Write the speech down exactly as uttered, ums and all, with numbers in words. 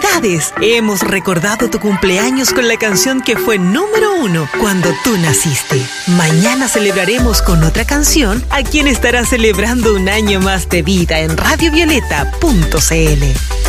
felicidades. Hemos recordado tu cumpleaños con la canción que fue número uno cuando tú naciste. Mañana celebraremos con otra canción a quien estará celebrando un año más de vida en radio violeta punto c l.